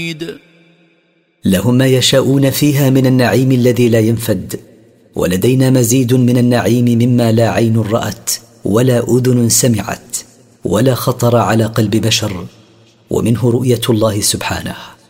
لهم ما يشاءون فيها من النعيم الذي لا ينفد، ولدينا مزيد من النعيم مما لا عين رأت ولا أذن سمعت ولا خطر على قلب بشر، ومنه رؤية الله سبحانه.